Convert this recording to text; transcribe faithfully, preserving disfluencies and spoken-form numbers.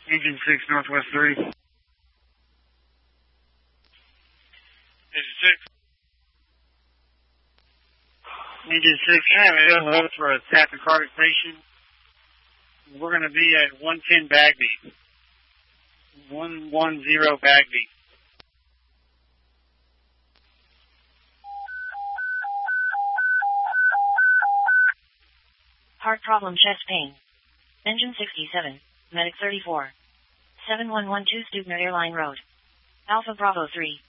Engine six, Northwest three. Engine six. Engine six, showing up for a tachycardic patient. We're going to be at one ten Bagby. one one zero Bagby. Heart problem, chest pain. Engine sixty-seven, Medic thirty-four. seven one one two Stubner Airline Road. Alpha Bravo three.